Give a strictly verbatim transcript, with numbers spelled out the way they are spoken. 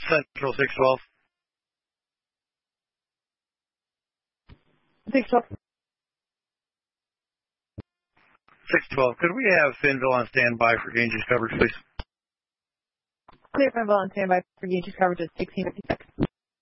Central six twelve. six twelve. six twelve. Could we have Finville on standby for Ganges coverage, please? Clear Finville on standby for Ganges coverage at sixteen fifty-six.